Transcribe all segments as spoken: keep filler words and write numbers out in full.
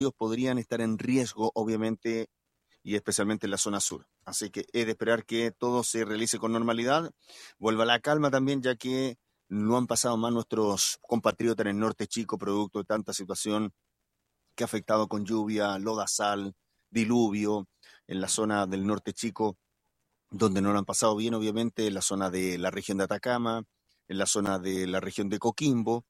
podrían estar en riesgo, obviamente, y especialmente en la zona sur. Así que es de esperar que todo se realice con normalidad, vuelva la calma también, ya que no han pasado más nuestros compatriotas en el norte chico, producto de tanta situación que ha afectado con lluvia, lodazal, diluvio, en la zona del norte chico, donde no lo han pasado bien, obviamente, en la zona de la región de Atacama, en la zona de la región de Coquimbo.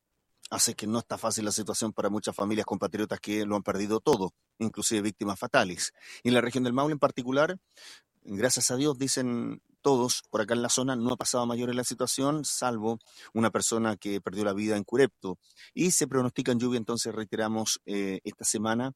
Hace que no está fácil la situación para muchas familias compatriotas que lo han perdido todo, inclusive víctimas fatales. Y en la región del Maule en particular, gracias a Dios, dicen todos, por acá en la zona no ha pasado a mayores la situación, salvo una persona que perdió la vida en Curepto. Y se pronostica en lluvia, entonces reiteramos eh, esta semana,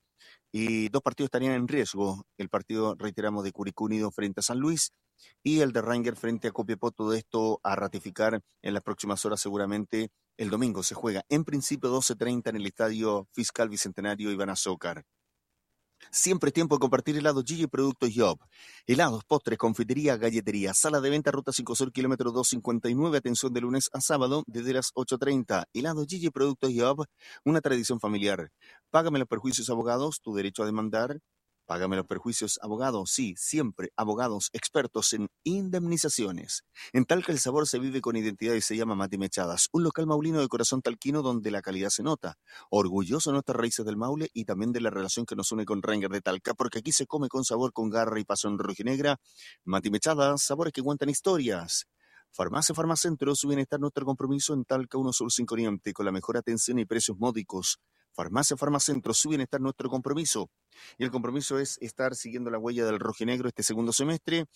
y dos partidos estarían en riesgo. El partido, reiteramos, de Curicó Unido frente a San Luis y el de Ranger frente a Copiapó. Todo esto a ratificar en las próximas horas seguramente. El domingo se juega en principio doce treinta en el Estadio Fiscal Bicentenario Iván Azócar. Siempre es tiempo de compartir helados Gigi y productos Job. Helados, postres, confitería, galletería. Sala de venta, ruta cinco Sur, kilómetro doscientos cincuenta y nueve. Atención de lunes a sábado desde las ocho treinta. Helados Gigi y productos Job, una tradición familiar. Págame los perjuicios, abogados, tu derecho a demandar. Págame los perjuicios, abogados. Sí, siempre abogados expertos en indemnizaciones. En Talca el sabor se vive con identidad y se llama Mati Mechadas, un local maulino de corazón talquino donde la calidad se nota. Orgulloso de nuestras raíces del Maule y también de la relación que nos une con Ranger de Talca, porque aquí se come con sabor, con garra y pasión rojinegra. Mati Mechadas, sabores que cuentan historias. Farmacia Farmacentro, su bienestar, nuestro compromiso en Talca, uno Sur cinco Oriente, con la mejor atención y precios módicos. Farmacia Farmacentro, su bienestar, nuestro compromiso. Y el compromiso es estar siguiendo la huella del rojinegro este segundo semestre,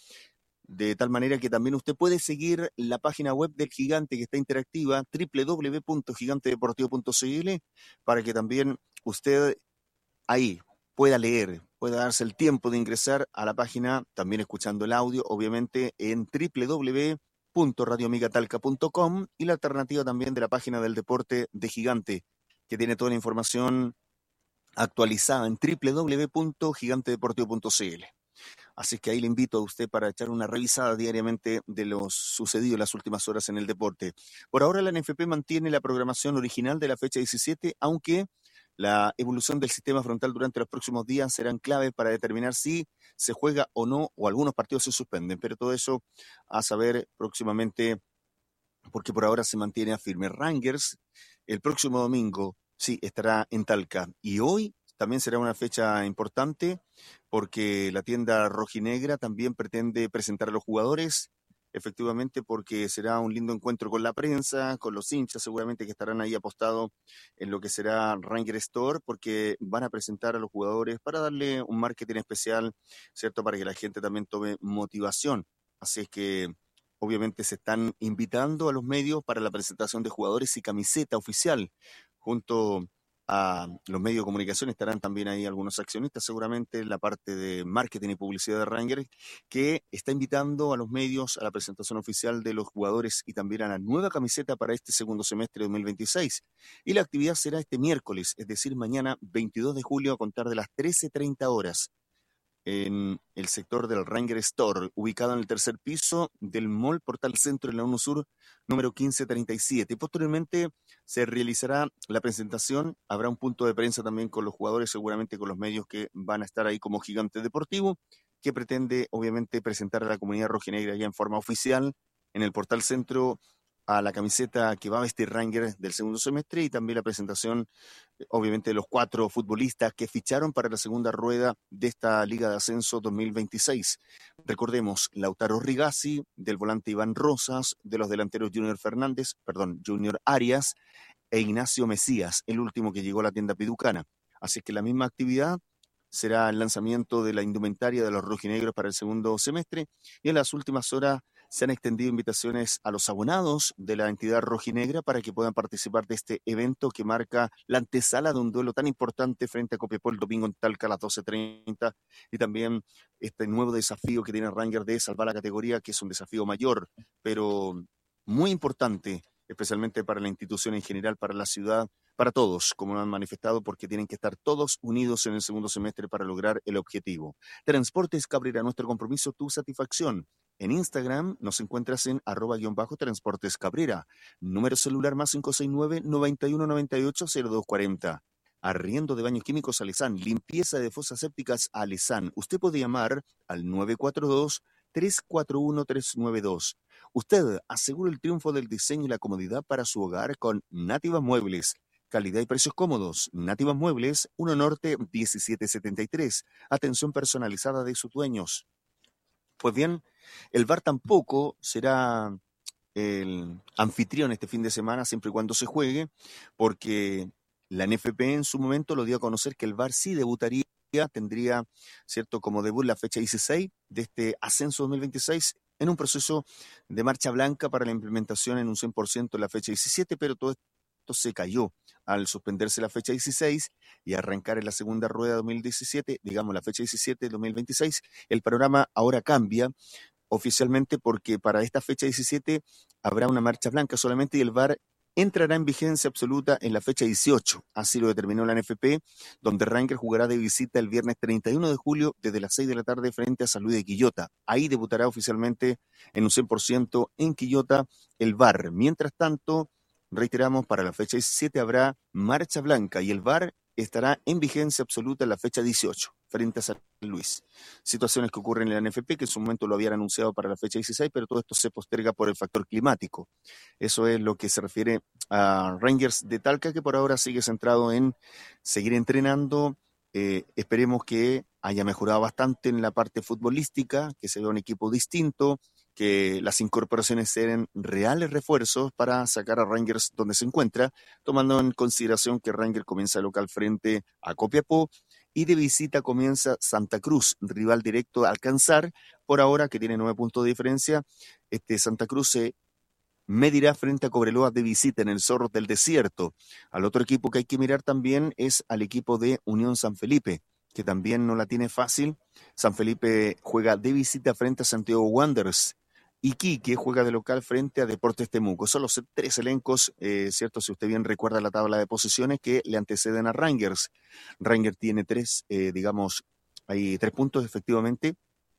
de tal manera que también usted puede seguir la página web del Gigante, que está interactiva, doble u doble u doble u punto gigante deportivo punto c l, para que también usted ahí pueda leer, pueda darse el tiempo de ingresar a la página, también escuchando el audio, obviamente, en doble u doble u doble u punto radio amiga talca punto com, y la alternativa también de la página del deporte de Gigante, que tiene toda la información actualizada en doble u doble u doble u punto gigante deportivo punto c l. Así que ahí le invito a usted para echar una revisada diariamente de lo sucedido en las últimas horas en el deporte. Por ahora la N F P mantiene la programación original de la fecha diecisiete, aunque la evolución del sistema frontal durante los próximos días serán clave para determinar si se juega o no, o algunos partidos se suspenden. Pero todo eso a saber próximamente, porque por ahora se mantiene a firme. Rangers el próximo domingo, sí, estará en Talca. Y hoy también será una fecha importante porque la tienda rojinegra también pretende presentar a los jugadores, efectivamente, porque será un lindo encuentro con la prensa, con los hinchas seguramente que estarán ahí apostados en lo que será Ranger Store, porque van a presentar a los jugadores para darle un marketing especial, ¿cierto? Para que la gente también tome motivación. Así es que obviamente se están invitando a los medios para la presentación de jugadores y camiseta oficial. Junto a los medios de comunicación estarán también ahí algunos accionistas, seguramente en la parte de marketing y publicidad de Ranger, que está invitando a los medios a la presentación oficial de los jugadores y también a la nueva camiseta para este segundo semestre de dos mil veintiséis. Y la actividad será este miércoles, es decir, mañana veintidós de julio a contar de las trece treinta horas, en el sector del Ranger Store, ubicado en el tercer piso del Mall Portal Centro en la uno Sur, número quince treinta y siete. Y posteriormente se realizará la presentación, habrá un punto de prensa también con los jugadores, seguramente con los medios que van a estar ahí como Gigante Deportivo, que pretende obviamente presentar a la comunidad rojinegra ya en forma oficial en el Portal Centro a la camiseta que va a vestir Ranger del segundo semestre, y también la presentación obviamente de los cuatro futbolistas que ficharon para la segunda rueda de esta Liga de Ascenso dos mil veintiséis. Recordemos, Lautaro Rigazzi, del volante Iván Rosas, de los delanteros Junior Fernández, perdón, Junior Arias e Ignacio Mesías, el último que llegó a la tienda piducana. Así que la misma actividad será el lanzamiento de la indumentaria de los rojinegros para el segundo semestre, y en las últimas horas se han extendido invitaciones a los abonados de la entidad rojinegra para que puedan participar de este evento que marca la antesala de un duelo tan importante frente a Copiapó el domingo en Talca a las doce treinta, y también este nuevo desafío que tiene Ranger de salvar la categoría, que es un desafío mayor, pero muy importante, especialmente para la institución en general, para la ciudad, para todos, como lo han manifestado, porque tienen que estar todos unidos en el segundo semestre para lograr el objetivo. Transportes Cabrera, nuestro compromiso, tu satisfacción. En Instagram nos encuentras en arroba guión bajo Transportes Cabrera. Número celular más cinco seis nueve, nueve uno nueve ocho, cero dos cuarenta. Arriendo de baños químicos Alesan, limpieza de fosas sépticas Alesan. Usted puede llamar al nueve cuatro dos, tres cuatro uno, tres nueve dos. Usted asegura el triunfo del diseño y la comodidad para su hogar con Nativa Muebles. Calidad y precios cómodos. Nativa Muebles, uno Norte diecisiete setenta y tres. Atención personalizada de sus dueños. Pues bien, el V A R tampoco será el anfitrión este fin de semana, siempre y cuando se juegue, porque la N F P en su momento lo dio a conocer que el V A R sí debutaría, tendría, ¿cierto?, como debut la fecha dieciséis de este ascenso dos mil veintiséis en un proceso de marcha blanca para la implementación en un cien por ciento en la fecha diecisiete, pero todo esto se cayó al suspenderse la fecha dieciséis y arrancar en la segunda rueda dos mil diecisiete, digamos la fecha diecisiete de dos mil veintiséis. El panorama ahora cambia oficialmente porque para esta fecha diecisiete habrá una marcha blanca solamente y el V A R entrará en vigencia absoluta en la fecha dieciocho, así lo determinó la N F P, donde Rangers jugará de visita el viernes treinta y uno de julio desde las seis de la tarde frente a San Luis de Quillota. Ahí debutará oficialmente en un cien por ciento en Quillota el V A R. Mientras tanto, reiteramos, para la fecha diecisiete habrá marcha blanca y el V A R estará en vigencia absoluta en la fecha dieciocho frente a San Luis. Situaciones que ocurren en la N F P, que en su momento lo habían anunciado para la fecha dieciséis, pero todo esto se posterga por el factor climático. Eso es lo que se refiere a Rangers de Talca, que por ahora sigue centrado en seguir entrenando. Eh, esperemos que haya mejorado bastante en la parte futbolística, que se vea un equipo distinto, que las incorporaciones sean reales refuerzos para sacar a Rangers donde se encuentra, tomando en consideración que Rangers comienza local frente a Copiapó y de visita comienza Santa Cruz, rival directo a alcanzar, por ahora que tiene nueve puntos de diferencia. Este Santa Cruz se medirá frente a Cobreloa de visita en el Zorro del Desierto. Al otro equipo que hay que mirar también es al equipo de Unión San Felipe, que también no la tiene fácil. San Felipe juega de visita frente a Santiago Wanderers. Iquique juega de local frente a Deportes Temuco. Son los tres elencos, eh, ¿cierto? Si usted bien recuerda la tabla de posiciones que le anteceden a Rangers. Rangers tiene tres, eh, digamos, hay tres puntos efectivamente,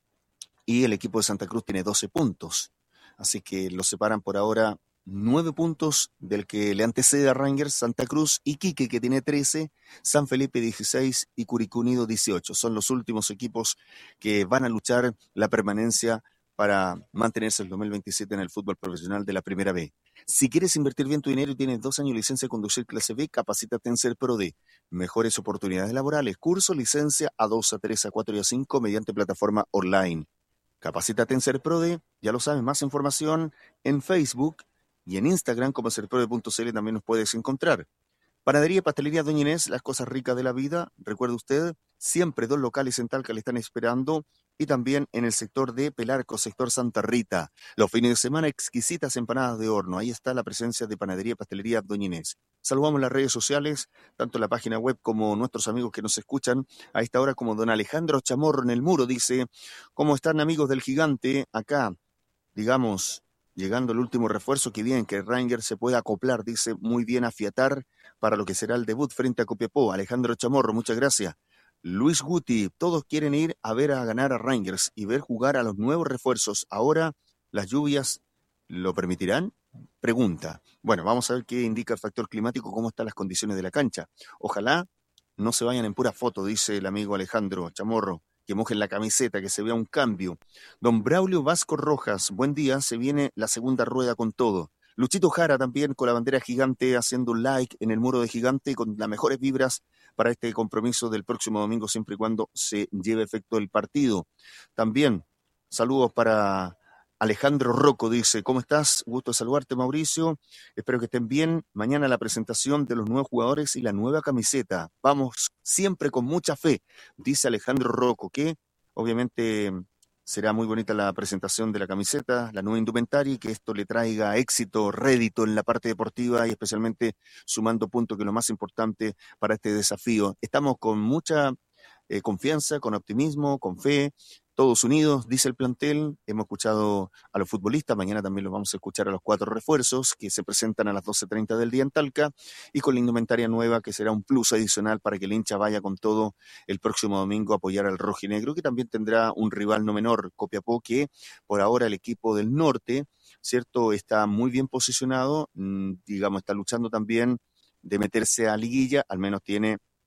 y el equipo de Santa Cruz tiene doce puntos. Así que los separan por ahora nueve puntos del que le antecede a Rangers, Santa Cruz, Iquique, que tiene trece, San Felipe dieciséis y Curicó Unido dieciocho. Son los últimos equipos que van a luchar la permanencia para mantenerse el dos mil veintisiete en el fútbol profesional de la Primera B. Si quieres invertir bien tu dinero y tienes dos años de licencia de conducir clase B, capacítate en SerProD. Mejores oportunidades laborales, curso, licencia A dos, A tres, A cuatro y A cinco mediante plataforma online. Capacítate en SerProD, ya lo sabes, más información en Facebook y en Instagram como serprode punto c l también nos puedes encontrar. Panadería y Pastelería Doña Inés, las cosas ricas de la vida. Recuerde usted, siempre dos locales en Talca le están esperando y también en el sector de Pelarco, sector Santa Rita. Los fines de semana, exquisitas empanadas de horno. Ahí está la presencia de Panadería y Pastelería Doña Inés. Saludamos las redes sociales, tanto la página web como nuestros amigos que nos escuchan a esta hora, como don Alejandro Chamorro en el muro. Dice, ¿cómo están amigos del gigante? Acá, digamos, llegando el último refuerzo, que bien que Rangers se pueda acoplar, dice, muy bien afiatar para lo que será el debut frente a Copiapó. Alejandro Chamorro, muchas gracias. Luis Guti, todos quieren ir a ver a ganar a Rangers y ver jugar a los nuevos refuerzos. Ahora, ¿las lluvias lo permitirán? Pregunta. Bueno, vamos a ver qué indica el factor climático, cómo están las condiciones de la cancha. Ojalá no se vayan en pura foto, dice el amigo Alejandro Chamorro, que mojen la camiseta, que se vea un cambio. Don Braulio Vasco Rojas, buen día, se viene la segunda rueda con todo. Luchito Jara también con la bandera gigante haciendo un like en el muro de gigante con las mejores vibras para este compromiso del próximo domingo, siempre y cuando se lleve efecto el partido. También saludos para Alejandro Rocco, dice, ¿cómo estás? Gusto de saludarte, Mauricio. Espero que estén bien. Mañana la presentación de los nuevos jugadores y la nueva camiseta. Vamos siempre con mucha fe, dice Alejandro Rocco, que obviamente será muy bonita la presentación de la camiseta, la nueva indumentaria, y que esto le traiga éxito, rédito en la parte deportiva y especialmente sumando puntos, que es lo más importante para este desafío. Estamos con mucha eh, confianza, con optimismo, con fe, todos unidos, dice el plantel. Hemos escuchado a los futbolistas, mañana también los vamos a escuchar a los cuatro refuerzos que se presentan a las doce treinta del día en Talca, y con la indumentaria nueva, que será un plus adicional para que el hincha vaya con todo el próximo domingo a apoyar al rojinegro, que también tendrá un rival no menor, Copiapó, que por ahora el equipo del norte, ¿cierto?, está muy bien posicionado, digamos, está luchando también de meterse a liguilla, al menos tiene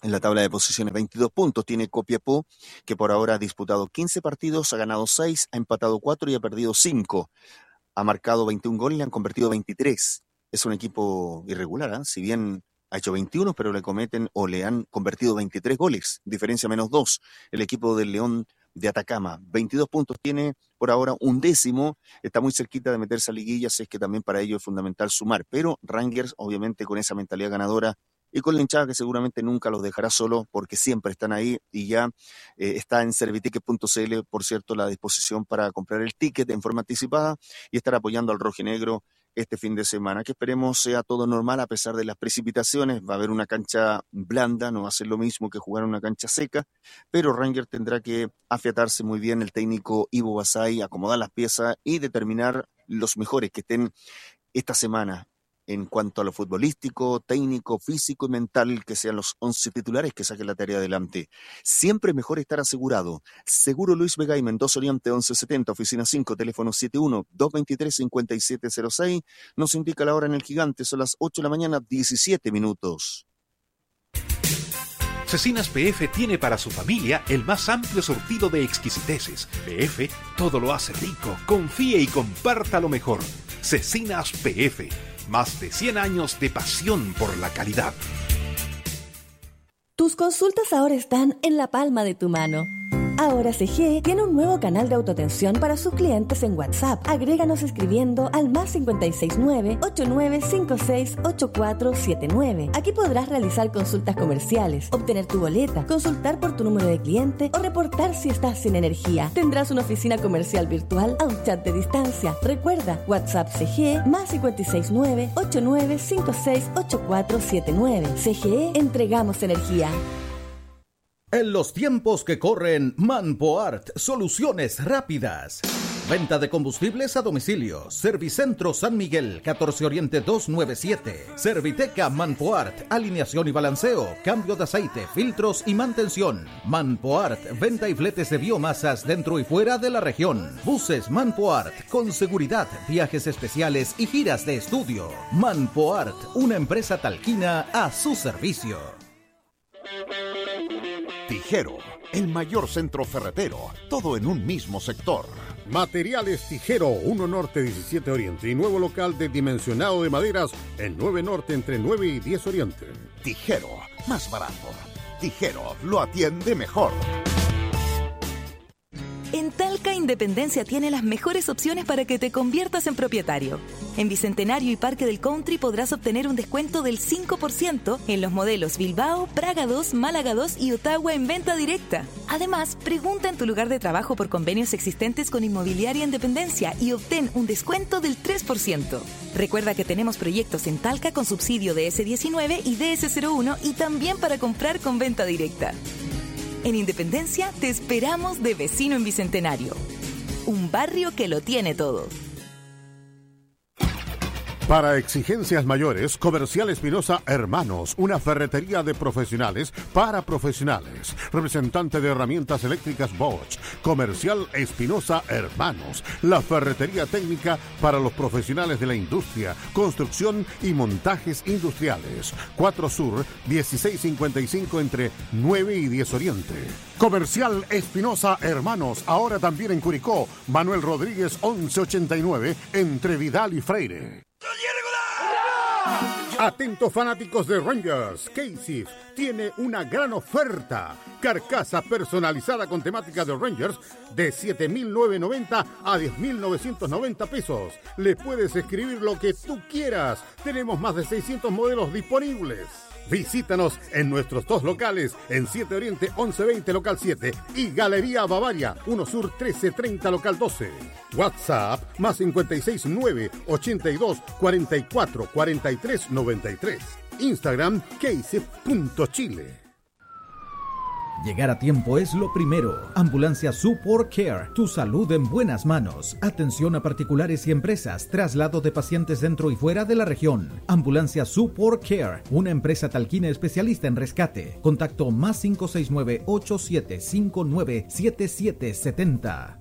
en la tabla de posiciones. veintidós puntos tiene Copiapó, que por ahora ha disputado quince partidos, ha ganado seis, ha empatado cuatro y ha perdido cinco. Ha marcado veintiún goles, le han convertido veintitrés. Es un equipo irregular, ¿eh? Si bien ha hecho veintiuno, pero le cometen o le han convertido veintitrés goles, diferencia menos dos. El equipo del León de Atacama, veintidós puntos tiene por ahora, un décimo, está muy cerquita de meterse a liguilla, así es que también para ello es fundamental sumar. Pero Rangers, obviamente, con esa mentalidad ganadora, y con la hinchada que seguramente nunca los dejará solo porque siempre están ahí y ya eh, está en serviticket punto c l, por cierto, la disposición para comprar el ticket en forma anticipada y estar apoyando al rojinegro este fin de semana, que esperemos sea todo normal a pesar de las precipitaciones. Va a haber una cancha blanda, no va a ser lo mismo que jugar en una cancha seca, pero Rangers tendrá que afiatarse muy bien el técnico Ivo Basay, acomodar las piezas y determinar los mejores que estén esta semana en cuanto a lo futbolístico, técnico, físico y mental, que sean los once titulares que saquen la tarea adelante. Siempre mejor estar asegurado. Seguro Luis Vega y Mendoza Oriente once setenta, oficina cinco, teléfono setenta y uno, doscientos veintitrés, cincuenta y siete cero seis. Nos indica la hora en el Gigante, son las ocho de la mañana, diecisiete minutos. Cecinas P F tiene para su familia el más amplio surtido de exquisiteces. P F todo lo hace rico. Confíe y comparta lo mejor. Cecinas P F. Más de cien años de pasión por la calidad. Tus consultas ahora están en la palma de tu mano. Ahora C G E tiene un nuevo canal de autoatención para sus clientes en WhatsApp. Agréganos escribiendo al más cinco seis nueve, ocho nueve cinco seis, ocho cuatro siete nueve. Aquí podrás realizar consultas comerciales, obtener tu boleta, consultar por tu número de cliente o reportar si estás sin energía. Tendrás una oficina comercial virtual a un chat de distancia. Recuerda, WhatsApp C G E más cinco seis nueve, ocho nueve cinco seis, ocho cuatro siete nueve. C G E, entregamos energía. En los tiempos que corren, Manpoart, soluciones rápidas. Venta de combustibles a domicilio. Servicentro San Miguel, catorce Oriente doscientos noventa y siete. Serviteca Manpoart, alineación y balanceo, cambio de aceite, filtros y mantención. Manpoart, venta y fletes de biomasas dentro y fuera de la región. Buses Manpoart, con seguridad, viajes especiales y giras de estudio. Manpoart, una empresa talquina a su servicio. Tijero, el mayor centro ferretero, todo en un mismo sector. Materiales Tijero, uno Norte diecisiete Oriente y nuevo local de dimensionado de maderas en nueve Norte entre nueve y diez Oriente. Tijero, más barato. Tijero, lo atiende mejor. En Talca, Independencia tiene las mejores opciones para que te conviertas en propietario. En Bicentenario y Parque del Country podrás obtener un descuento del cinco por ciento en los modelos Bilbao, Praga dos, Málaga dos y Ottawa en venta directa. Además, pregunta en tu lugar de trabajo por convenios existentes con Inmobiliaria Independencia y obtén un descuento del tres por ciento. Recuerda que tenemos proyectos en Talca con subsidio de ese diecinueve y D S cero uno y también para comprar con venta directa. En Independencia te esperamos de vecino en Bicentenario. Un barrio que lo tiene todo. Para exigencias mayores, Comercial Espinosa Hermanos, una ferretería de profesionales para profesionales. Representante de herramientas eléctricas Bosch. Comercial Espinosa Hermanos, la ferretería técnica para los profesionales de la industria, construcción y montajes industriales. cuatro Sur, dieciséis cincuenta y cinco entre nueve y diez Oriente. Comercial Espinosa Hermanos, ahora también en Curicó. Manuel Rodríguez once ochenta y nueve entre Vidal y Freire. Atentos fanáticos de Rangers, Casey tiene una gran oferta. Carcasa personalizada con temática de Rangers de siete mil novecientos noventa a diez mil novecientos noventa pesos. Le puedes escribir lo que tú quieras. Tenemos más de seiscientos modelos disponibles. Visítanos en nuestros dos locales, en siete Oriente once veinte local siete y Galería Bavaria uno Sur trece treinta local doce. WhatsApp más cinco seis nueve, ochenta y dos, cuarenta y cuatro, cuarenta y tres noventa y tres. Instagram casey punto chile. Llegar a tiempo es lo primero. Ambulancia Support Care, tu salud en buenas manos. Atención a particulares y empresas, traslado de pacientes dentro y fuera de la región. Ambulancia Support Care, una empresa talquina especialista en rescate. Contacto más cinco seis nueve, ocho siete cinco nueve, siete siete siete cero.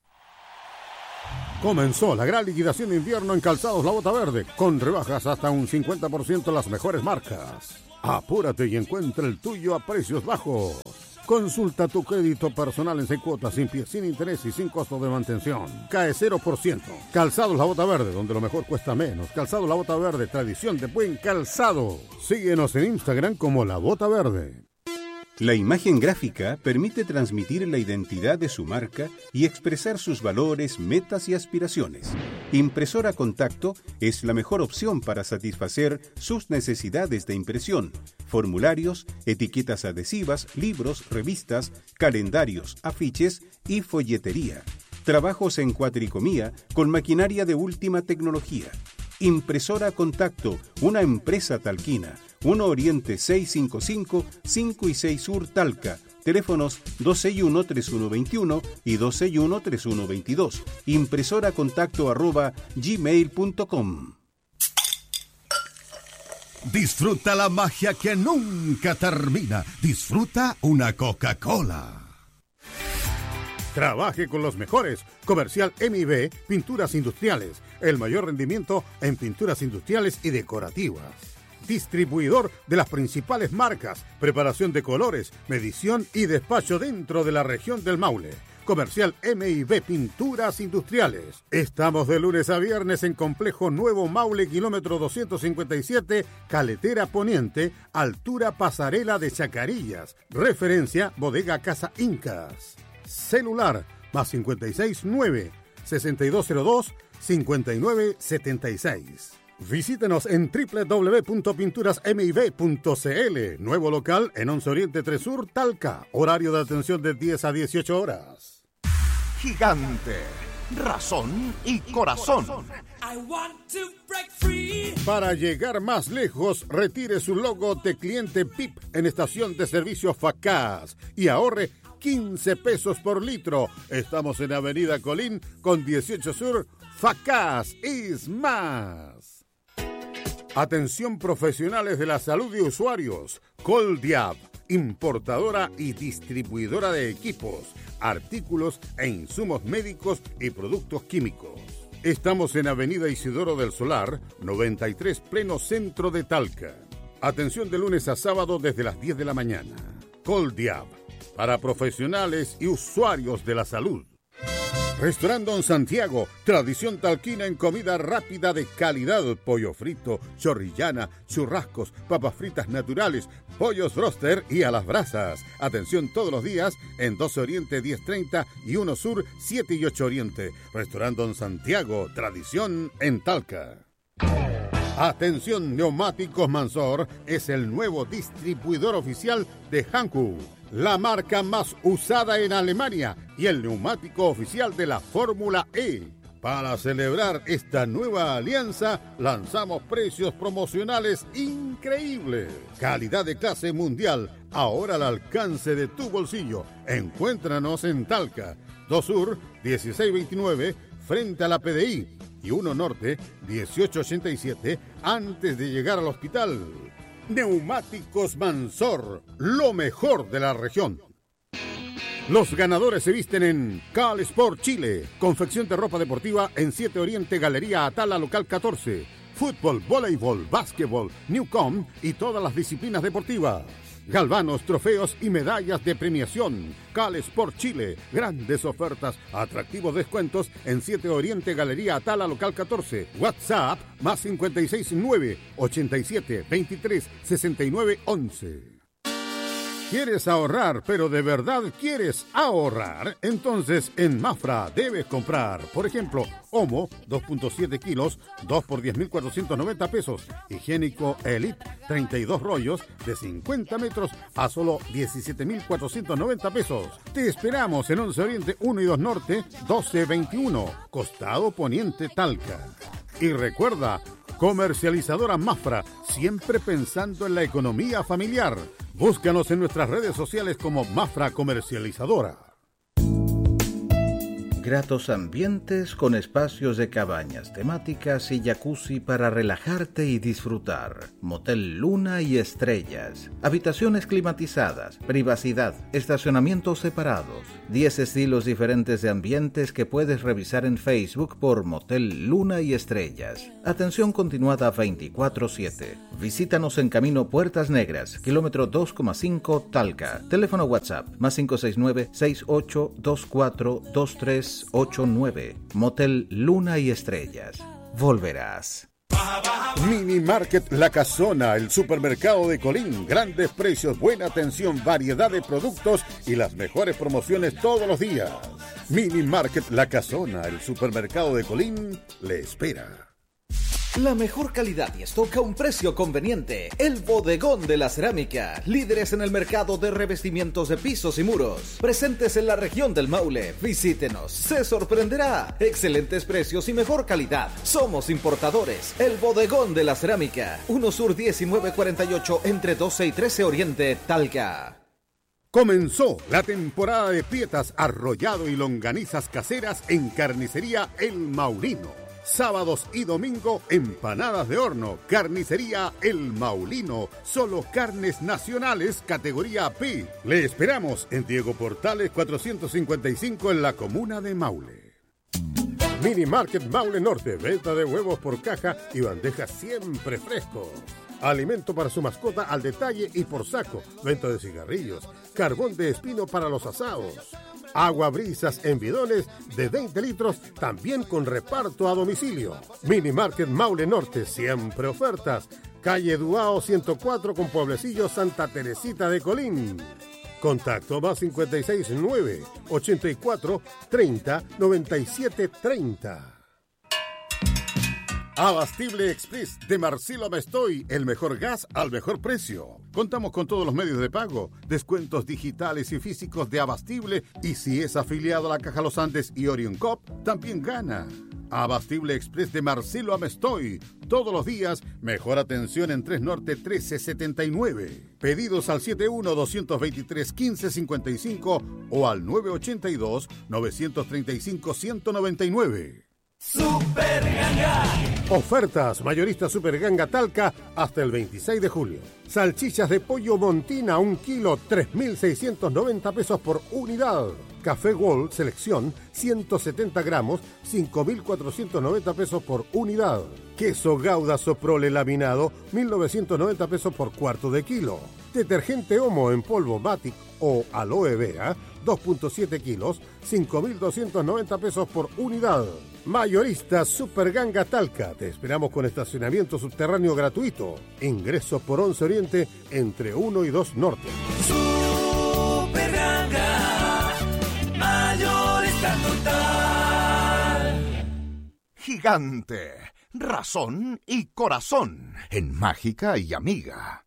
Comenzó la gran liquidación de invierno en Calzados La Bota Verde, con rebajas hasta un cincuenta por ciento en las mejores marcas. Apúrate y encuentra el tuyo a precios bajos. Consulta tu crédito personal en seis cuotas, sin pie, sin interés y sin costo de mantención. Cae cero por ciento. Calzados La Bota Verde, donde lo mejor cuesta menos. Calzados La Bota Verde, tradición de buen calzado. Síguenos en Instagram como La Bota Verde. La imagen gráfica permite transmitir la identidad de su marca y expresar sus valores, metas y aspiraciones. Impresora Contacto es la mejor opción para satisfacer sus necesidades de impresión. Formularios, etiquetas adhesivas, libros, revistas, calendarios, afiches y folletería. Trabajos en cuatricomía con maquinaria de última tecnología. Impresora Contacto, una empresa talquina. uno Oriente seiscientos cincuenta y cinco, cinco y seis Sur Talca. Teléfonos dos seis uno, tres uno dos uno y dos seis uno, tres uno dos dos. Impresoracontacto arroba gmail punto com. Disfruta la magia que nunca termina. Disfruta una Coca-Cola. Trabaje con los mejores. Comercial M I B, Pinturas Industriales. El mayor rendimiento en pinturas industriales y decorativas. Distribuidor de las principales marcas, preparación de colores, medición y despacho dentro de la región del Maule. Comercial M I B Pinturas Industriales. Estamos de lunes a viernes en Complejo Nuevo Maule, kilómetro doscientos cincuenta y siete, Caletera Poniente, altura Pasarela de Chacarillas. Referencia Bodega Casa Incas. Celular más cincuenta y seis nueve, sesenta y dos cero dos, cincuenta y nueve setenta y seis. Visítenos en doble u doble u doble u punto pinturas m i b punto c l. Nuevo local en once Oriente tres Sur, Talca. Horario de atención de diez a dieciocho horas. Gigante, razón y corazón. Para llegar más lejos, retire su logo de cliente V I P en estación de servicio Facaz y ahorre quince pesos por litro. Estamos en Avenida Colín con dieciocho Sur. Facaz es más. Atención profesionales de la salud y usuarios. Coldiab, importadora y distribuidora de equipos, artículos e insumos médicos y productos químicos. Estamos en Avenida Isidoro del Solar, noventa y tres, pleno centro de Talca. Atención de lunes a sábado desde las diez de la mañana. Coldiab, para profesionales y usuarios de la salud. Restaurante Don Santiago, tradición talquina en comida rápida de calidad, pollo frito, chorrillana, churrascos, papas fritas naturales, pollos broster y a las brasas. Atención todos los días en doce Oriente diez treinta y uno Sur siete y ocho Oriente. Restaurante Don Santiago, tradición en Talca. Atención, Neumáticos Mansor es el nuevo distribuidor oficial de Hankook, la marca más usada en Alemania y el neumático oficial de la Fórmula E. Para celebrar esta nueva alianza, lanzamos precios promocionales increíbles. Calidad de clase mundial, ahora al alcance de tu bolsillo. Encuéntranos en Talca, dos Sur, dieciséis veintinueve, frente a la P D I. Y uno Norte, dieciocho ochenta y siete, antes de llegar al hospital. Neumáticos Mansor, lo mejor de la región. Los ganadores se visten en Cal Sport Chile, confección de ropa deportiva en siete Oriente, Galería Atala, local catorce. Fútbol, voleibol, básquetbol, Newcom y todas las disciplinas deportivas. Galvanos, trofeos y medallas de premiación. Cal Sport Chile, grandes ofertas, atractivos descuentos en siete Oriente, Galería Atala, local catorce. WhatsApp más cincuenta y seis nueve, ochenta y siete, veintitrés, sesenta y nueve, once. ¿Quieres ahorrar, pero de verdad quieres ahorrar? Entonces en Mafra debes comprar, por ejemplo, Omo, dos punto siete kilos, dos por diez mil cuatrocientos noventa pesos. Higiénico Elite, treinta y dos rollos de cincuenta metros a solo diecisiete mil cuatrocientos noventa pesos. Te esperamos en once Oriente uno y dos Norte, doce veintiuno, Costado Poniente, Talca. Y recuerda, comercializadora Mafra, siempre pensando en la economía familiar. Búscanos en nuestras redes sociales como Mafra Comercializadora. Gratos ambientes con espacios de cabañas temáticas y jacuzzi para relajarte y disfrutar. Motel Luna y Estrellas. Habitaciones climatizadas, privacidad, estacionamientos separados. diez estilos diferentes de ambientes que puedes revisar en Facebook por Motel Luna y Estrellas. Atención continuada veinticuatro siete. Visítanos en Camino Puertas Negras, kilómetro dos coma cinco Talca. Teléfono WhatsApp más cinco seis nueve, seis ocho dos cuatro, dos tres ocho nueve. Motel Luna y Estrellas. Volverás. Mini Market La Casona, el supermercado de Colín. Grandes precios, buena atención, variedad de productos y las mejores promociones todos los días. Mini Market La Casona, el supermercado de Colín, le espera. La mejor calidad y stock a un precio conveniente. El Bodegón de la Cerámica. Líderes en el mercado de revestimientos de pisos y muros. Presentes en la región del Maule. Visítenos. Se sorprenderá. Excelentes precios y mejor calidad. Somos importadores. El Bodegón de la Cerámica. uno Sur diecinueve cuarenta y ocho entre doce y trece Oriente, Talca. Comenzó la temporada de pietas, arrollado y longanizas caseras en Carnicería El Maulino. Sábados y domingo, empanadas de horno. Carnicería El Maulino. Solo carnes nacionales, categoría P. Le esperamos en Diego Portales cuatrocientos cincuenta y cinco en la comuna de Maule. Mini Market Maule Norte. Venta de huevos por caja y bandejas siempre frescos. Alimento para su mascota al detalle y por saco. Venta de cigarrillos. Carbón de espino para los asados. Agua brisas en bidones de veinte litros, también con reparto a domicilio. Mini Market Maule Norte, siempre ofertas. Calle Duao ciento cuatro con Pueblecillo Santa Teresita de Colín. Contacto más cinco seis nueve, ochenta y cuatro, treinta, noventa y siete, treinta. Abastible Express de Marcelo Mestoy, el mejor gas al mejor precio. Contamos con todos los medios de pago, descuentos digitales y físicos de Abastible, y si es afiliado a la Caja Los Andes y Orion Cop, también gana. Abastible Express de Marcelo Amestoy, todos los días, mejor atención en tres Norte trece setenta y nueve. Pedidos al setenta y uno, doscientos veintitrés, quince cincuenta y cinco o al nueve ochenta y dos, novecientos treinta y cinco, ciento noventa y nueve. Super Ganga. Ofertas mayorista Super Ganga Talca hasta el veintiséis de julio. Salchichas de pollo Montina, un kilo, tres mil seiscientos noventa pesos por unidad. Café Gold Selección, ciento setenta gramos, cinco mil cuatrocientos noventa pesos por unidad. Queso Gouda Soprole laminado, mil novecientos noventa pesos por cuarto de kilo. Detergente Omo en polvo Batic o Aloe Vera, dos punto siete kilos, cinco mil doscientos noventa pesos por unidad. Mayorista Super Ganga Talca. Te esperamos con estacionamiento subterráneo gratuito. Ingreso por once Oriente entre uno y dos Norte. Super Ganga. Mayorista total. Gigante. Razón y corazón. En Mágica y Amiga.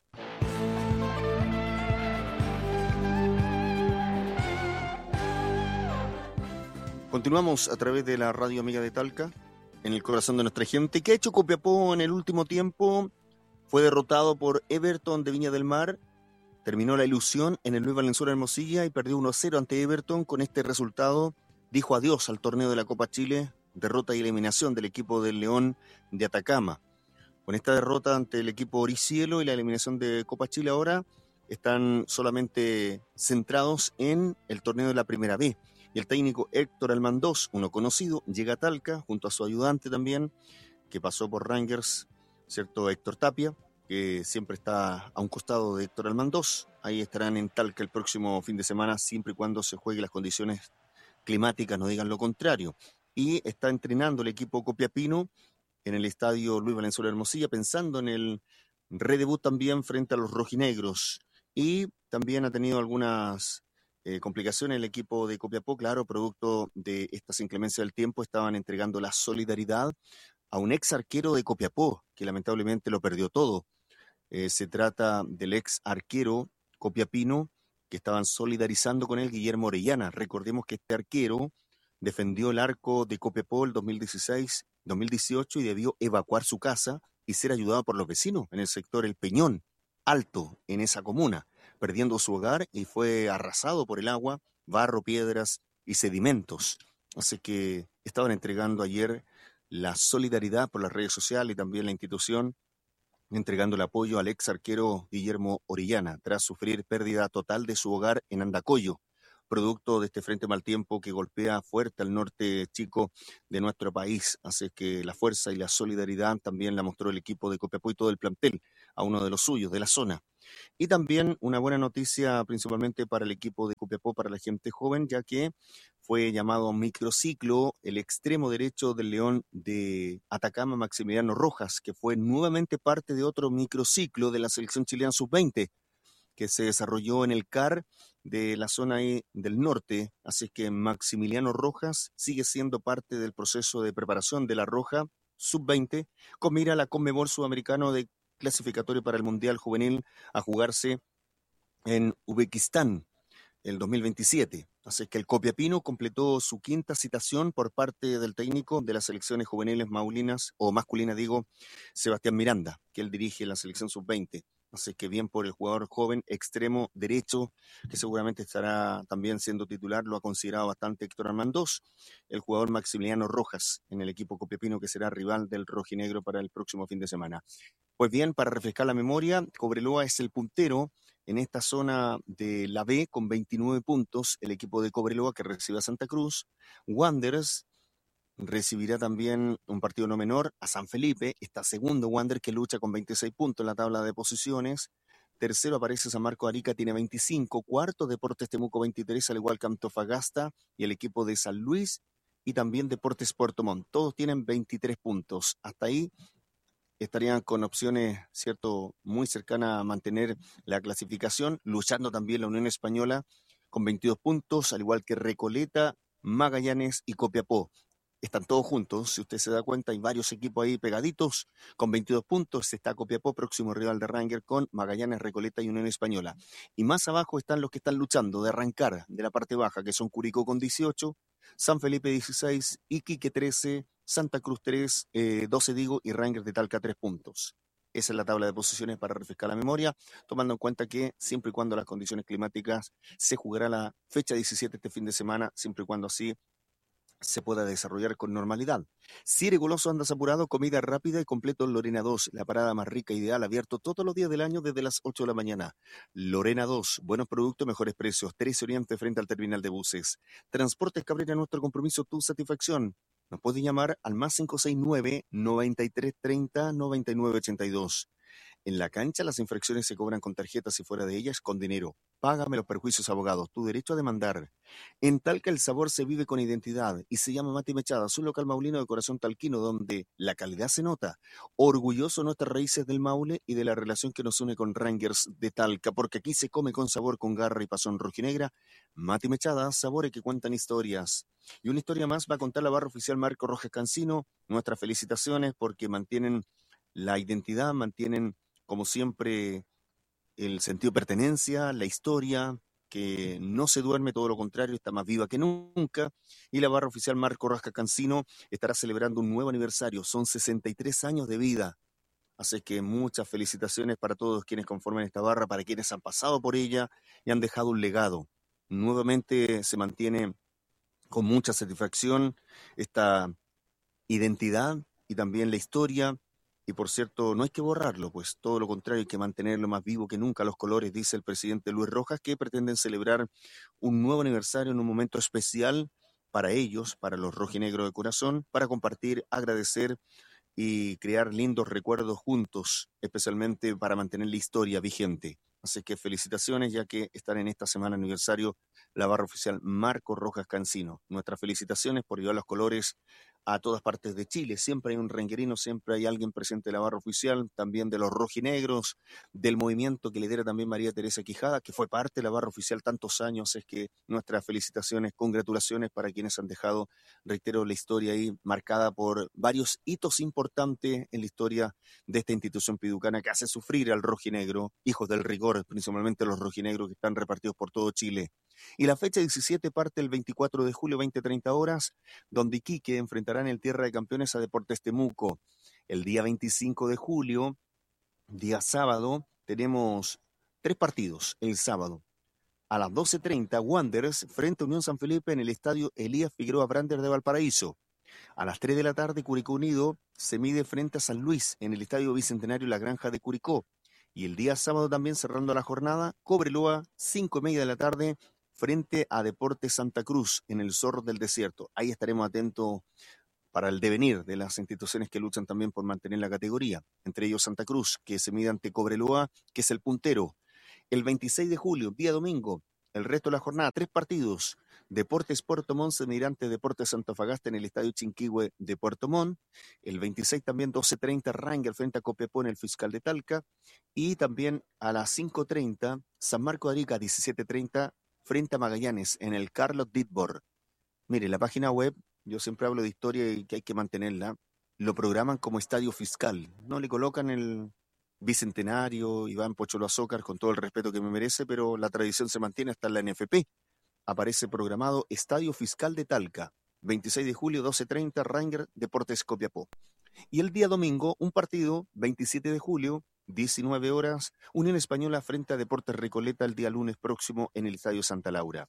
Continuamos a través de la Radio Amiga de Talca, en el corazón de nuestra gente. ¿Qué ha hecho Copiapó en el último tiempo? Fue derrotado por Everton de Viña del Mar. Terminó la ilusión en el Luis Valenzuela Hermosilla y perdió uno a cero ante Everton. Con este resultado dijo adiós al torneo de la Copa Chile. Derrota y eliminación del equipo del León de Atacama. Con esta derrota ante el equipo Oricielo y la eliminación de Copa Chile ahora están solamente centrados en el torneo de la Primera B. Y el técnico Héctor Almandós, uno conocido, llega a Talca junto a su ayudante también, que pasó por Rangers, ¿cierto? Héctor Tapia, que siempre está a un costado de Héctor Almandós. Ahí estarán en Talca el próximo fin de semana, siempre y cuando se juegue las condiciones climáticas, no digan lo contrario. Y está entrenando el equipo copiapino en el estadio Luis Valenzuela Hermosilla, pensando en el redebut también frente a los rojinegros. Y también ha tenido algunas Eh, complicaciones el equipo de Copiapó, claro, producto de estas inclemencias del tiempo. Estaban entregando la solidaridad a un ex arquero de Copiapó, que lamentablemente lo perdió todo. Eh, se trata del ex arquero copiapino que estaban solidarizando con él, Guillermo Orellana. Recordemos que este arquero defendió el arco de Copiapó el dos mil dieciséis dos mil dieciocho y debió evacuar su casa y ser ayudado por los vecinos en el sector El Peñón Alto, en esa comuna, perdiendo su hogar y fue arrasado por el agua, barro, piedras y sedimentos. Así que estaban entregando ayer la solidaridad por las redes sociales y también la institución, entregando el apoyo al ex arquero Guillermo Orellana, tras sufrir pérdida total de su hogar en Andacollo, producto de este frente mal tiempo que golpea fuerte al norte chico de nuestro país. Así que la fuerza y la solidaridad también la mostró el equipo de Copiapó y todo el plantel a uno de los suyos, de la zona. Y también una buena noticia principalmente para el equipo de Copiapó, para la gente joven, ya que fue llamado a un microciclo el extremo derecho del León de Atacama, Maximiliano Rojas, que fue nuevamente parte de otro microciclo de la selección chilena sub veinte, que se desarrolló en el C A R de la zona ahí del norte. Así que Maximiliano Rojas sigue siendo parte del proceso de preparación de la Roja sub veinte, con mira a la Conmebol Sudamericano de clasificatorio para el Mundial Juvenil a jugarse en Uzbekistán el dos mil veintisiete. Así que el Copiapino completó su quinta citación por parte del técnico de las selecciones juveniles maulinas, o masculinas digo, Sebastián Miranda, que él dirige la selección sub veinte. Así que bien por el jugador joven, extremo derecho, que seguramente estará también siendo titular, lo ha considerado bastante Héctor Armandós, el jugador Maximiliano Rojas en el equipo copiapino, que será rival del rojinegro para el próximo fin de semana. Pues bien, para refrescar la memoria, Cobreloa es el puntero en esta zona de la B con veintinueve puntos, el equipo de Cobreloa que recibe a Santa Cruz. Wanderers recibirá también un partido no menor a San Felipe, está segundo Wander, que lucha con veintiséis puntos en la tabla de posiciones. Tercero aparece San Marco de Arica, tiene veinticinco. Cuarto Deportes Temuco veintitrés, al igual que Antofagasta y el equipo de San Luis, y también Deportes Puerto Montt. Todos tienen veintitrés puntos. Hasta ahí estarían con opciones, cierto, muy cercanas a mantener la clasificación, luchando también la Unión Española con veintidós puntos, al igual que Recoleta, Magallanes y Copiapó. Están todos juntos, si usted se da cuenta, hay varios equipos ahí pegaditos con veintidós puntos. Está Copiapó, próximo rival de Ranger, con Magallanes, Recoleta y Unión Española. Y más abajo están los que están luchando de arrancar de la parte baja, que son Curicó con dieciocho, San Felipe dieciséis, Iquique trece, Santa Cruz tres, eh, doce digo, y Ranger de Talca tres puntos. Esa es la tabla de posiciones para refrescar la memoria, tomando en cuenta que siempre y cuando las condiciones climáticas, se jugará la fecha diecisiete este fin de semana, siempre y cuando así se pueda desarrollar con normalidad. Si eres goloso, andas apurado, comida rápida y completo en Lorena dos, la parada más rica, ideal, abierto todos los días del año desde las ocho de la mañana. Lorena dos, buenos productos, mejores precios, trece Oriente frente al terminal de buses. Transportes Cabrera, nuestro compromiso, tu satisfacción. Nos puedes llamar al más cinco seis nueve, noventa y tres treinta, noventa y nueve ochenta y dos. En la cancha las infracciones se cobran con tarjetas y fuera de ellas con dinero. Págame los perjuicios, abogados, tu derecho a demandar. En Talca el sabor se vive con identidad y se llama Mati Mechada, su local maulino de corazón talquino, donde la calidad se nota. Orgulloso de nuestras raíces del Maule y de la relación que nos une con Rangers de Talca, porque aquí se come con sabor, con garra y pasión rojinegra. Mati Mechada, sabores que cuentan historias. Y una historia más va a contar la barra oficial Marco Rojas Cancino. Nuestras felicitaciones porque mantienen la identidad, mantienen como siempre el sentido de pertenencia, la historia, que no se duerme, todo lo contrario, está más viva que nunca. Y la barra oficial Marco Rojas Cancino estará celebrando un nuevo aniversario, son sesenta y tres años de vida. Así que muchas felicitaciones para todos quienes conforman esta barra, para quienes han pasado por ella y han dejado un legado. Nuevamente se mantiene con mucha satisfacción esta identidad y también la historia. Y por cierto, no hay que borrarlo, pues todo lo contrario, hay que mantenerlo más vivo que nunca. Los colores, dice el presidente Luis Rojas, que pretenden celebrar un nuevo aniversario en un momento especial para ellos, para los rojinegros de corazón, para compartir, agradecer y crear lindos recuerdos juntos, especialmente para mantener la historia vigente. Así que felicitaciones, ya que están en esta semana aniversario la barra oficial Marco Rojas Cancino. Nuestras felicitaciones por llevar los colores a todas partes de Chile. Siempre hay un renguerino, siempre hay alguien presente en la barra oficial, también de los rojinegros, del movimiento que lidera también María Teresa Quijada, que fue parte de la barra oficial tantos años. Es que nuestras felicitaciones, congratulaciones para quienes han dejado, reitero, la historia ahí marcada por varios hitos importantes en la historia de esta institución piducana que hace sufrir al rojinegro, hijos del rigor, principalmente los rojinegros que están repartidos por todo Chile. Y la fecha diecisiete parte el veinticuatro de julio, veinte treinta horas, donde Iquique enfrentarán en Tierra de Campeones a Deportes Temuco. El día veinticinco de julio, día sábado, tenemos tres partidos el sábado. a las doce treinta, Wanderers frente a Unión San Felipe en el estadio Elías Figueroa Brander de Valparaíso. A las tres de la tarde, Curicó Unido se mide frente a San Luis en el estadio Bicentenario La Granja de Curicó. Y el día sábado también, cerrando la jornada, Cobreloa, cinco y media de la tarde, frente a Deportes Santa Cruz en el Zorro del Desierto. Ahí estaremos atentos para el devenir de las instituciones que luchan también por mantener la categoría. Entre ellos Santa Cruz, que se mide ante Cobreloa, que es el puntero. El veintiséis de julio, día domingo, el resto de la jornada, tres partidos. Deportes Puerto Montt se medirá ante Deportes Antofagasta en el Estadio Chinquihue de Puerto Montt. El veintiséis también, doce treinta, Rangel frente a Copiapó en el Fiscal de Talca. Y también a las cinco treinta, San Marco de Arica, diecisiete treinta, frente a Magallanes en el Carlos Ditbor. Mire, la página web, yo siempre hablo de historia y que hay que mantenerla, lo programan como estadio fiscal. No le colocan el Bicentenario, Iván Pocholo Azócar, con todo el respeto que me merece, pero la tradición se mantiene hasta en la N F P. Aparece programado Estadio Fiscal de Talca, veintiséis de julio, doce treinta, Ranger Deportes Copiapó. Y el día domingo, un partido, veintisiete de julio, diecinueve horas, Unión Española frente a Deportes Recoleta el día lunes próximo en el Estadio Santa Laura.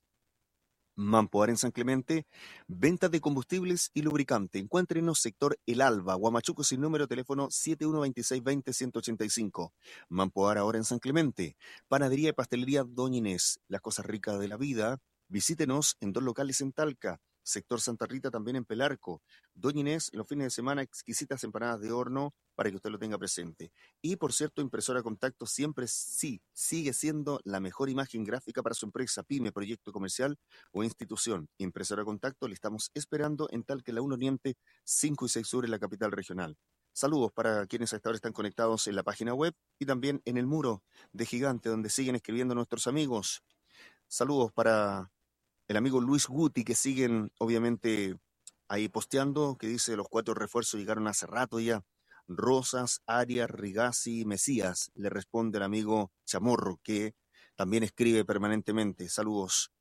Mampoar en San Clemente, ventas de combustibles y lubricante. Encuéntrenos sector El Alba, Huamachuco sin número, teléfono siete uno dos seis dos cero uno ocho cinco. Mampoar ahora en San Clemente. Panadería y pastelería Doña Inés, las cosas ricas de la vida. Visítenos en dos locales en Talca, sector Santa Rita también en Pelarco. Doña Inés, los fines de semana, exquisitas empanadas de horno para que usted lo tenga presente. Y por cierto, impresora contacto siempre sí, sigue siendo la mejor imagen gráfica para su empresa, pyme, proyecto comercial o institución. Impresora contacto, le estamos esperando en Talca, La uno Oriente, cinco y seis Sur en la capital regional. Saludos para quienes hasta ahora están conectados en la página web y también en el muro de Gigante, donde siguen escribiendo nuestros amigos. Saludos para el amigo Luis Guti, que siguen obviamente ahí posteando, que dice los cuatro refuerzos llegaron hace rato ya. Rosas, Arias, Rigasi, Mesías, le responde el amigo Chamorro, que también escribe permanentemente. Saludos.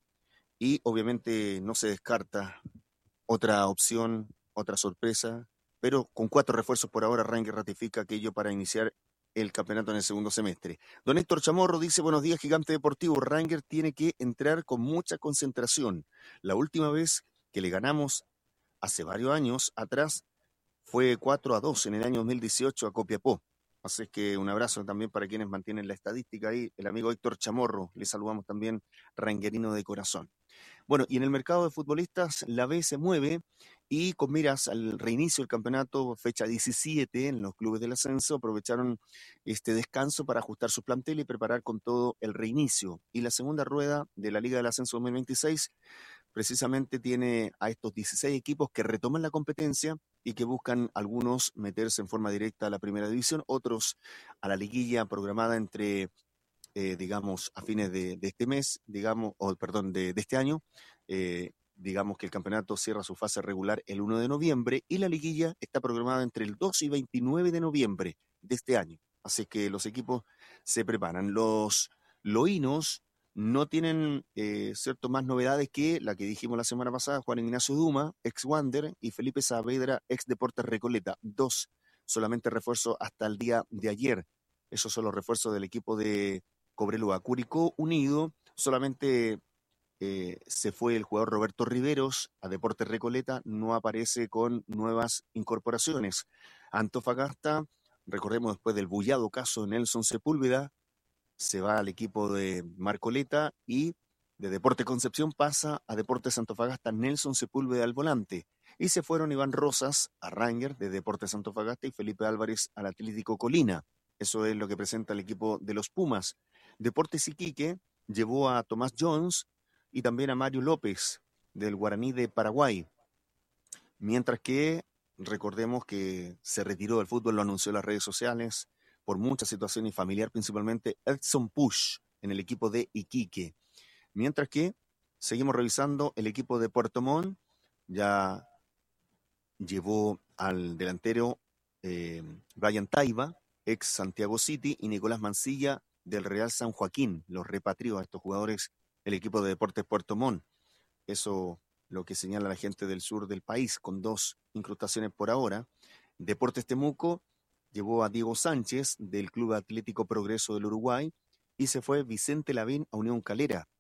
Y obviamente no se descarta otra opción, otra sorpresa, pero con cuatro refuerzos por ahora, Ranger ratifica aquello para iniciar el campeonato en el segundo semestre. Don Héctor Chamorro dice, buenos días, Gigante Deportivo. Ranger tiene que entrar con mucha concentración. La última vez que le ganamos, hace varios años atrás, fue cuatro a dos en el año dos mil dieciocho a Copiapó. Así que un abrazo también para quienes mantienen la estadística ahí. El amigo Héctor Chamorro, le saludamos también, rangerino de corazón. Bueno, y en el mercado de futbolistas, la B se mueve y con miras al reinicio del campeonato, fecha diecisiete, en los clubes del ascenso, aprovecharon este descanso para ajustar su plantel y preparar con todo el reinicio. Y la segunda rueda de la Liga del Ascenso dos mil veintiséis precisamente tiene a estos dieciséis equipos que retoman la competencia y que buscan algunos meterse en forma directa a la primera división, otros a la liguilla programada entre, eh, digamos, a fines de, de este mes, digamos, o perdón, de, de este año. Eh, digamos que el campeonato cierra su fase regular el uno de noviembre y la liguilla está programada entre el dos y veintinueve de noviembre de este año. Así que los equipos se preparan. Los loínos no tienen, eh, cierto, más novedades que la que dijimos la semana pasada, Juan Ignacio Duma, ex Wander, y Felipe Saavedra, ex Deportes Recoleta. Dos solamente refuerzos hasta el día de ayer. Esos son los refuerzos del equipo de Cobreloa. Curicó Unido, solamente eh, se fue el jugador Roberto Riveros a Deportes Recoleta, no aparece con nuevas incorporaciones. Antofagasta, recordemos después del bullado caso de Nelson Sepúlveda, se va al equipo de Marcoleta y de Deportes Concepción pasa a Deportes Antofagasta Nelson Sepúlveda al volante. Y se fueron Iván Rosas a Ranger de Deportes Antofagasta y Felipe Álvarez al Atlético Colina. Eso es lo que presenta el equipo de los Pumas. Deportes Iquique llevó a Tomás Jones y también a Mario López del Guaraní de Paraguay. Mientras que recordemos que se retiró del fútbol, lo anunció en las redes sociales, por muchas situaciones familiar, principalmente Edson Push en el equipo de Iquique. Mientras que seguimos revisando el equipo de Puerto Montt, ya llevó al delantero eh, Brian Taiba, ex Santiago City, y Nicolás Mancilla del Real San Joaquín. Los repatrió a estos jugadores el equipo de Deportes Puerto Montt. Eso lo que señala la gente del sur del país, con dos incrustaciones por ahora. Deportes Temuco llevó a Diego Sánchez del Club Atlético Progreso del Uruguay y se fue Vicente Lavín a Unión Calera.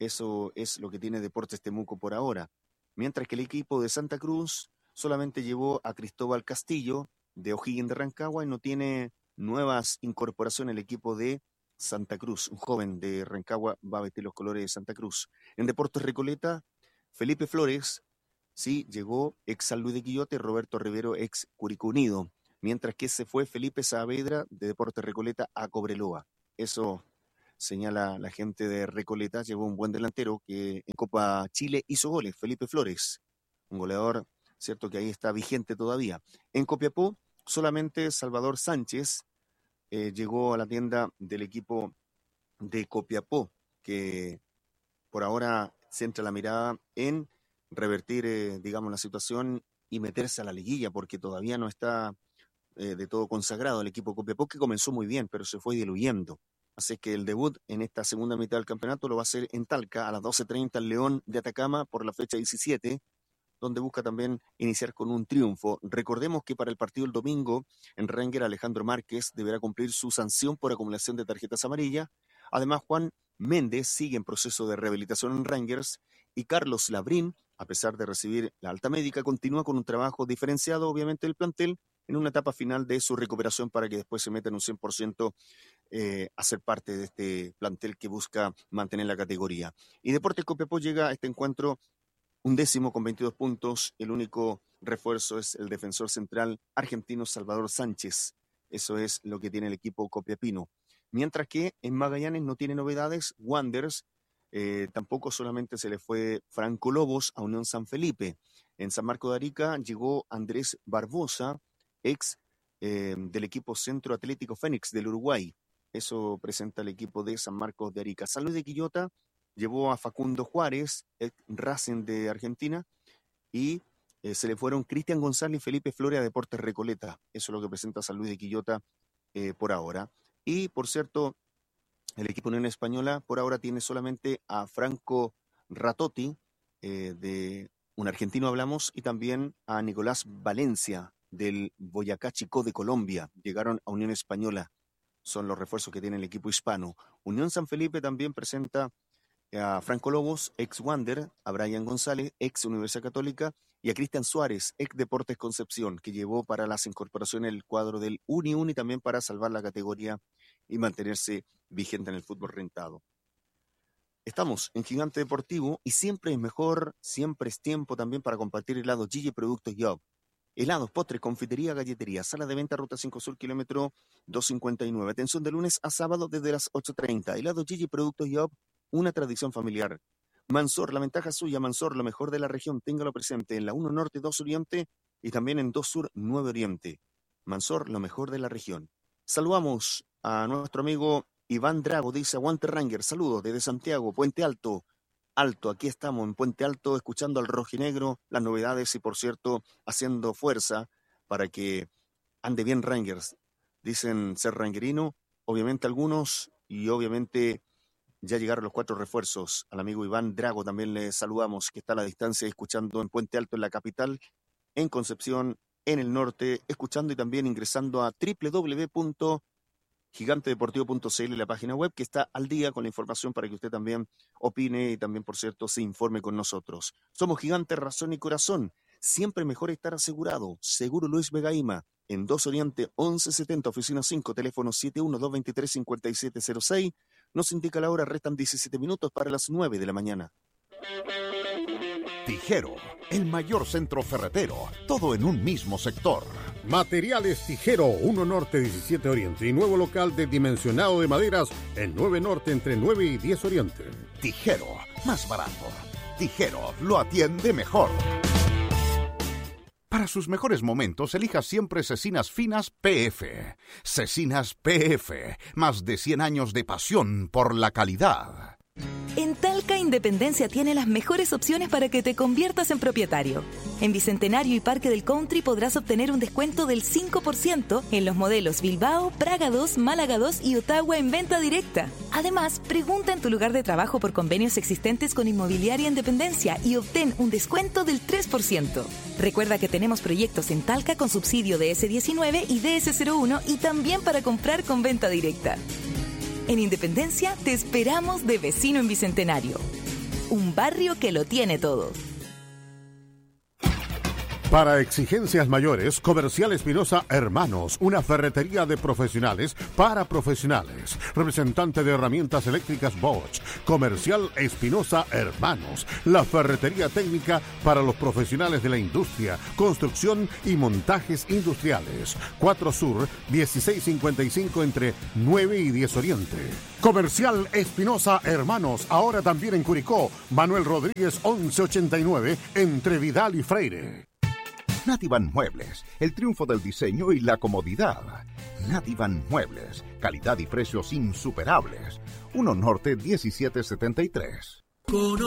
Eso es lo que tiene Deportes Temuco por ahora. Mientras que el equipo de Santa Cruz solamente llevó a Cristóbal Castillo de O'Higgins de Rancagua y no tiene nuevas incorporaciones el equipo de Santa Cruz. Un joven de Rancagua va a vestir los colores de Santa Cruz. En Deportes Recoleta, Felipe Flores, sí, llegó ex San Luis de Quillote, Roberto Rivero, ex Curicó Unido. Mientras que se fue Felipe Saavedra de Deportes Recoleta a Cobreloa. Eso señala la gente de Recoleta. Llevó un buen delantero que en Copa Chile hizo goles, Felipe Flores. Un goleador, cierto que ahí está vigente todavía. En Copiapó, solamente Salvador Sánchez eh, llegó a la tienda del equipo de Copiapó, que por ahora centra la mirada en revertir, eh, digamos, la situación y meterse a la liguilla, porque todavía no está eh, de todo consagrado el equipo de Copiapó, que comenzó muy bien, pero se fue diluyendo. Así que el debut en esta segunda mitad del campeonato lo va a hacer en Talca a las doce treinta el León de Atacama por la fecha diecisiete, donde busca también iniciar con un triunfo. Recordemos que para el partido del domingo en Ranger, Alejandro Márquez deberá cumplir su sanción por acumulación de tarjetas amarillas. Además, Juan Méndez sigue en proceso de rehabilitación en Rangers y Carlos Labrín, a pesar de recibir la alta médica, continúa con un trabajo diferenciado, obviamente, del plantel en una etapa final de su recuperación para que después se meta en un cien por ciento eh, a ser parte de este plantel que busca mantener la categoría. Y Deportes Copiapó llega a este encuentro un décimo con veintidós puntos. El único refuerzo es el defensor central argentino Salvador Sánchez. Eso es lo que tiene el equipo copiapino. Mientras que en Magallanes no tiene novedades. Wanderers eh, tampoco, solamente se le fue Franco Lobos a Unión San Felipe. En San Marcos de Arica llegó Andrés Barbosa, ex eh, del equipo Centro Atlético Fénix del Uruguay. Eso presenta el equipo de San Marcos de Arica. San Luis de Quillota llevó a Facundo Juárez, ex Racing de Argentina, y eh, se le fueron Cristian González y Felipe Flores a Deportes Recoleta. Eso es lo que presenta San Luis de Quillota eh, por ahora. Y, por cierto, el equipo Unión Española por ahora tiene solamente a Franco Ratotti, eh, de un argentino hablamos, y también a Nicolás Valencia, del Boyacá Chicó de Colombia. Llegaron a Unión Española. Son los refuerzos que tiene el equipo hispano. Unión San Felipe también presenta a Franco Lobos, ex Wander, a Brian González, ex Universidad Católica, y a Cristian Suárez, ex Deportes Concepción, que llevó para las incorporaciones el cuadro del Uni Uni también para salvar la categoría y mantenerse vigente en el fútbol rentado. Estamos en Gigante Deportivo y siempre es mejor, siempre es tiempo también para compartir helados Gigi Productos Job. Helados, postres, confitería, galletería, sala de venta, Ruta cinco Sur, kilómetro doscientos cincuenta y nueve. Atención de lunes a sábado desde las ocho treinta. Helados Gigi Productos Job, una tradición familiar. Mansor, la ventaja suya. Mansor, lo mejor de la región. Téngalo presente en la uno Norte, dos Oriente y también en dos Sur, nueve Oriente. Mansor, lo mejor de la región. Saludamos a nuestro amigo Iván Drago, dice aguante Ranger. Saludos desde Santiago, Puente Alto. Alto, aquí estamos en Puente Alto escuchando al rojinegro, las novedades y, por cierto, haciendo fuerza para que ande bien Rangers. Dicen ser rangerino, obviamente algunos, y obviamente ya llegaron los cuatro refuerzos. Al amigo Iván Drago también le saludamos, que está a la distancia escuchando en Puente Alto, en la capital, en Concepción, en el norte, escuchando y también ingresando a doble u doble u doble u punto gigante deportivo punto c l, la página web, que está al día con la información para que usted también opine y también, por cierto, se informe con nosotros. Somos Gigante, Razón y Corazón. Siempre mejor estar asegurado. Seguro Luis Vegaima, en dos Oriente, once setenta, oficina cinco, teléfono siete uno dos dos tres cinco siete cero seis. Nos indica la hora, restan diecisiete minutos para las nueve de la mañana. Tijero, el mayor centro ferretero, todo en un mismo sector. Materiales Tijero, uno Norte, diecisiete Oriente y nuevo local de dimensionado de maderas en nueve Norte entre nueve y diez Oriente. Tijero, más barato. Tijero, lo atiende mejor. Para sus mejores momentos, elija siempre Cecinas Finas P F. Cecinas P F, más de cien años de pasión por la calidad. En Talca, Independencia tiene las mejores opciones para que te conviertas en propietario. En Bicentenario y Parque del Country podrás obtener un descuento del cinco por ciento en los modelos Bilbao, Praga dos, Málaga dos y Ottawa en venta directa. Además, pregunta en tu lugar de trabajo por convenios existentes con Inmobiliaria Independencia y obtén un descuento del tres por ciento. Recuerda que tenemos proyectos en Talca con subsidio de ese diecinueve y D S cero uno y también para comprar con venta directa. En Independencia te esperamos de vecino en Bicentenario. un barrio que lo tiene todo. Para exigencias mayores, Comercial Espinosa Hermanos, una ferretería de profesionales para profesionales. Representante de herramientas eléctricas Bosch. Comercial Espinosa Hermanos, la ferretería técnica para los profesionales de la industria, construcción y montajes industriales. cuatro Sur, dieciséis cincuenta y cinco entre nueve y diez Oriente. Comercial Espinosa Hermanos, ahora también en Curicó. Manuel Rodríguez once ochenta y nueve entre Vidal y Freire. Nativan Muebles, el triunfo del diseño y la comodidad. Nativan Muebles, calidad y precios insuperables. uno Norte diecisiete setenta y tres.